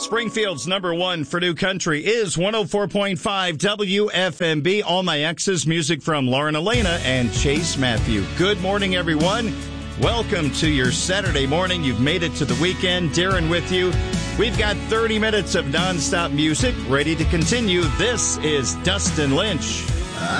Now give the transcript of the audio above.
Springfield's number one for new country is 104.5 WFMB. All My Exes, music from Lauren Elena and Chase Matthew. Good morning, everyone. Welcome to your Saturday morning. You've made it to the weekend. Darren with you. We've got 30 minutes of nonstop music ready to continue. This is Dustin Lynch.